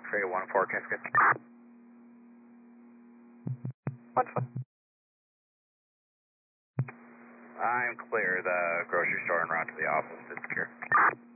314 Cascade. 1-4. I'm clear. The grocery store en route to the office is secure.